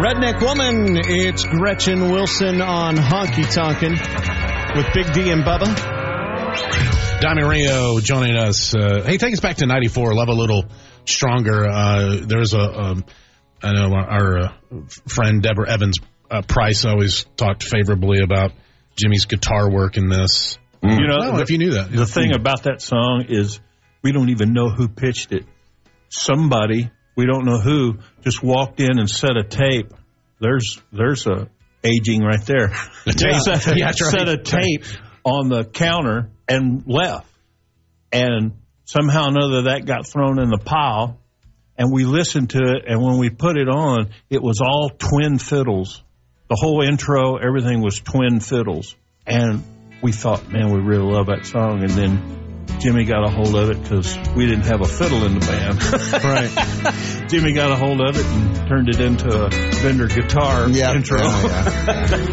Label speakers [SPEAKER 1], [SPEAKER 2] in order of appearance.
[SPEAKER 1] Redneck Woman, it's Gretchen Wilson on Honky Tonkin' with Big D and Bubba.
[SPEAKER 2] Diamond Rio joining us. Hey, take us back to 94. Love a little stronger. There's I know our friend Deborah Evans Price always talked favorably about Jimmy's guitar work in this.
[SPEAKER 3] You know,
[SPEAKER 2] I don't know if you knew that.
[SPEAKER 3] The thing about that song is we don't even know who pitched it. Somebody, we don't know who, just walked in and set a tape. There's a aging right there. Set a tape on the counter and left. And somehow or another that got thrown in the pile. And we listened to it, and when we put it on, it was all twin fiddles. The whole intro, everything was twin fiddles. And we thought, man, we really love that song. And then Jimmy got a hold of it because we didn't have a fiddle in the band.
[SPEAKER 1] Right.
[SPEAKER 3] Jimmy got a hold of it and turned it into a Fender guitar intro.
[SPEAKER 1] Yeah.